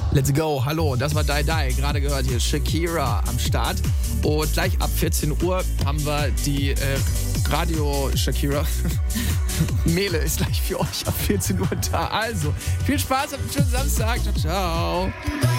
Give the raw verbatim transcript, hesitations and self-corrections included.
Let's go, hallo, das war Die Die, gerade gehört hier Shakira am Start. Und gleich ab vierzehn Uhr haben wir die äh, Radio Shakira. Mele ist gleich für euch ab vierzehn Uhr da. Also, viel Spaß, habt einen schönen Samstag. Ciao, ciao.